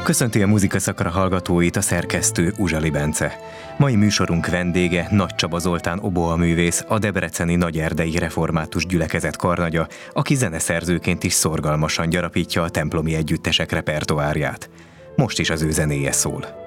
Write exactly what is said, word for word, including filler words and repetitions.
Köszönti a Muzika Szakra hallgatóit a szerkesztő Uzsali Bence. Mai műsorunk vendége Nagy Csaba Zoltán oboaművész, a debreceni Nagyerdei Református Gyülekezet karnagya, aki zeneszerzőként is szorgalmasan gyarapítja a templomi együttesek repertoárját. Most is az ő zenéje szól.